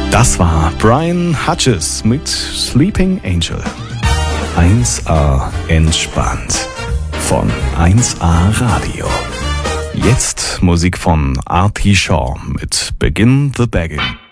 Das war Brian Hutchins mit Sleeping Angel. 1A entspannt von 1A Radio. Jetzt Musik von Artie Shaw mit Begin the Begging.